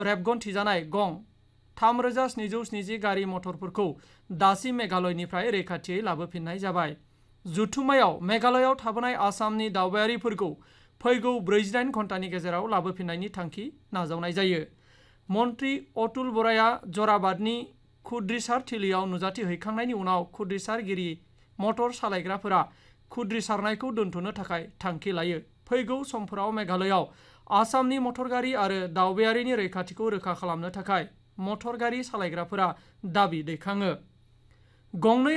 रेबगन थिजानाय गं 3770 गारि मटरफोरखौ दासिम मेघालयनिफ्राय रैखाथियै लाबोफिननाय जाबाय। जथुम्मायाव मेघालयआव थाबोनाय आसामनि दावबायारिफोरखौ फैगौ 48 घन्टानि गेजेराव लाबोफिननायनि थांखि नाजावनाय जायो। मन्त्रि अतुल बराया जराबादनि खुद्रिसार थिलियाव नुजाथि हैखांनायनि उनाव खुद्रिसारगिरि मटर सालायग्राफोरा खुद्रिसारनायखौ दोनथ'नो थाखाय थांखि लायो। फैगौ समफोराव मेघालयआव आसामनि मटर गारि आरो दावबायारिनि रैखाथिखौ रोखा खालामनो थाखाय मटर गारि सालायग्राफोरा दाबि दैखाङो। गंनै